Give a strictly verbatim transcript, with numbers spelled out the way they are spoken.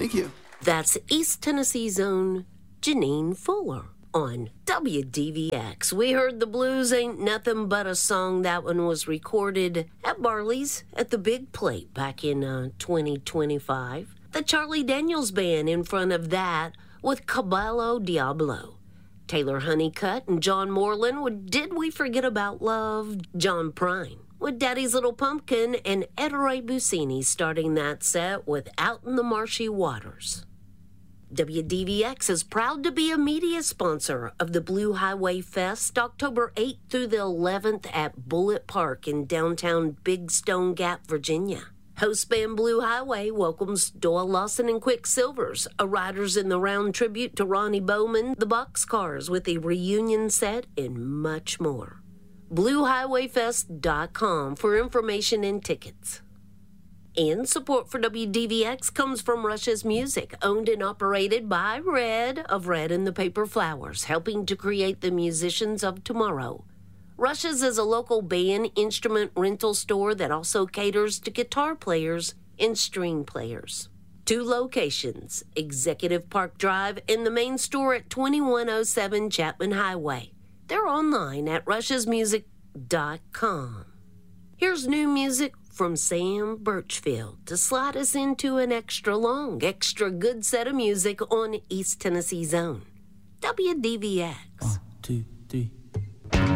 Thank you. That's East Tennessee's own Janine Fuller on W D V X. We heard The Blues Ain't Nothing But a Song. That one was recorded at Barley's at the Big Plate back in uh, twenty twenty-five. The Charlie Daniels Band in front of that with Caballo Diablo. Taylor Honeycutt and John Moreland with Did We Forget About Love? John Prine with Daddy's Little Pumpkin, and Ettore Busini starting that set with Out in the Marshy Waters. W D V X is proud to be a media sponsor of the Blue Highway Fest, October eighth through the eleventh at Bullitt Park in downtown Big Stone Gap, Virginia. Host band Blue Highway welcomes Doyle Lawson and Quicksilvers, a Riders in the Round tribute to Ronnie Bowman, the Boxcars with a reunion set, and much more. blue highway fest dot com for information and tickets. And support for W D V X comes from Rush's Music, owned and operated by Red of Red and the Paper Flowers, helping to create the musicians of tomorrow. Rush's is a local band instrument rental store that also caters to guitar players and string players. Two locations, Executive Park Drive and the main store at twenty-one oh seven Chapman Highway. They're online at rushes music dot com. Here's new music from Sam Birchfield to slide us into an extra long, extra good set of music on East Tennessee's own W D V X. One, two, three.